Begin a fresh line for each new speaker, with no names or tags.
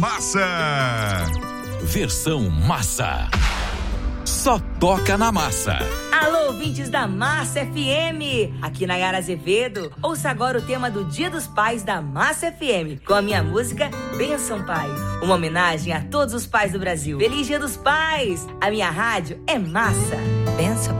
Massa.
Versão Massa. Só toca na Massa.
Alô, ouvintes da Massa FM. Aqui Nayara Azevedo. Ouça agora o tema do Dia dos Pais da Massa FM, com a minha música Bênção Pai. Uma homenagem a todos os pais do Brasil. Feliz Dia dos Pais. A minha rádio é Massa. Bênção,